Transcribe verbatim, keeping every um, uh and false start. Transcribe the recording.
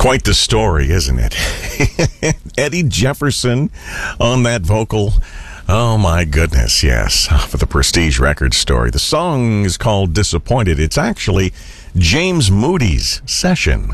Quite the story, isn't it? Eddie Jefferson on that vocal. Oh, my goodness, yes. For the Prestige Records story. The song is called Disappointed. It's actually James Moody's session.